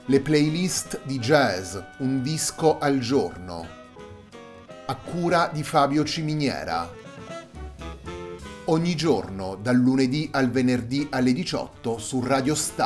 Le playlist di jazz, un disco al giorno, a cura di Fabio Ciminiera. Ogni giorno, dal lunedì al venerdì alle 18 su Radio Star.